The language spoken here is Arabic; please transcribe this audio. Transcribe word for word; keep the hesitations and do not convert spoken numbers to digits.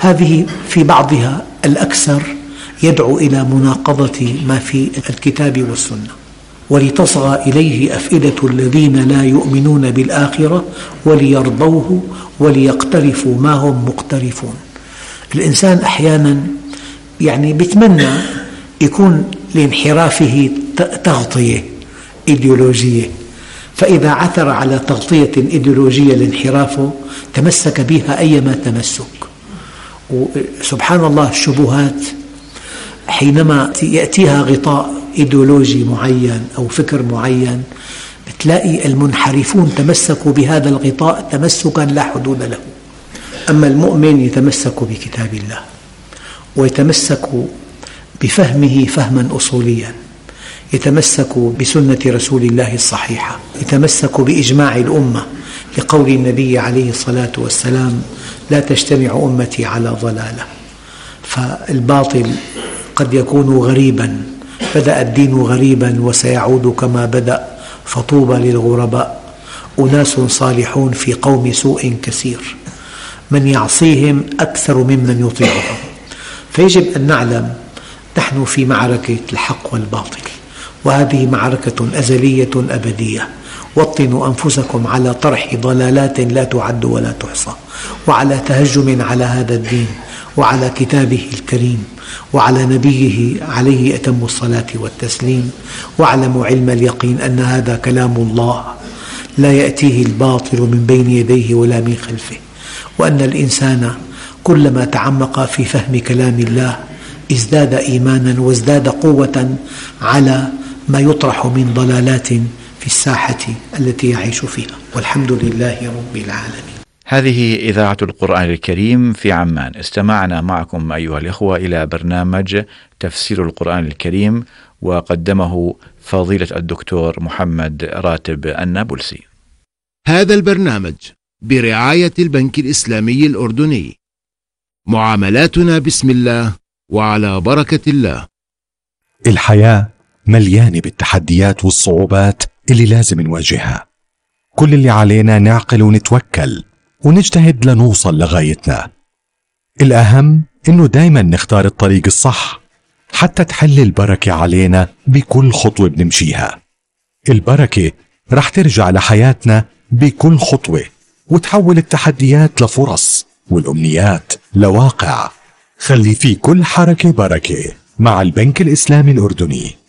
هذه في بعضها الأكثر يدعو إلى مناقضة ما في الكتاب والسنة. ولتصغى إليه أفئدة الذين لا يؤمنون بالآخرة وليرضوه وليقترفوا ما هم مقترفون. الإنسان أحيانا يعني بيتمنى يكون لانحرافه تغطية إيديولوجية، فإذا عثر على تغطية إيديولوجية لانحرافه تمسك بها أيما تمسك. وسبحان الله الشبهات حينما يأتيها غطاء إيديولوجي معين أو فكر معين بتلاقي المنحرفون تمسكوا بهذا الغطاء تمسكا لا حدود له. أما المؤمن يتمسك بكتاب الله ويتمسك بفهمه فهما أصوليا، يتمسك بسنة رسول الله الصحيحة، يتمسك بإجماع الأمة لقول النبي عليه الصلاة والسلام: لا تجتمع أمتي على ضلالة. فالباطل قد يكون غريبا، بدأ الدين غريبا وسيعود كما بدأ، فطوبى للغرباء. أناس صالحون في قوم سوء كثير، من يعصيهم أكثر ممن يطيعهم. فيجب أن نعلم نحن في معركة الحق والباطل، وهذه معركة أزلية أبدية. وطنوا أنفسكم على طرح ضلالات لا تعد ولا تحصى، وعلى تهجم على هذا الدين وعلى كتابه الكريم وعلى نبيه عليه أتم الصلاة والتسليم. واعلموا علم اليقين أن هذا كلام الله لا يأتيه الباطل من بين يديه ولا من خلفه، وأن الإنسان كلما تعمق في فهم كلام الله ازداد إيمانا وازداد قوة على ما يطرح من ضلالات في الساحة التي يعيش فيها، والحمد لله رب العالمين. هذه إذاعة القرآن الكريم في عمان. استمعنا معكم أيها الإخوة إلى برنامج تفسير القرآن الكريم، وقدمه فضيلة الدكتور محمد راتب النابلسي. هذا البرنامج برعاية البنك الإسلامي الأردني. معاملاتنا بسم الله وعلى بركة الله. الحياة مليانة بالتحديات والصعوبات اللي لازم نواجهها. كل اللي علينا نعقل ونتوكل ونجتهد لنوصل لغايتنا. الأهم إنه دايما نختار الطريق الصح حتى تحل البركة علينا بكل خطوة بنمشيها. البركة رح ترجع لحياتنا بكل خطوة، وتحول التحديات لفرص والأمنيات لواقع. خلي في كل حركة بركة مع البنك الإسلامي الأردني.